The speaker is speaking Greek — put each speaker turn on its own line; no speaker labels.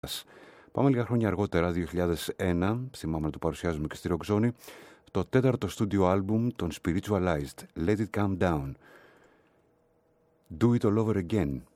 Πάμε λίγα χρόνια αργότερα, 2001, θυμάμαι να το παρουσιάζουμε και στη Rock Zone, το τέταρτο στούντιο άλμπουμ των Spiritualized, Let It Calm Down. Do It All Over Again.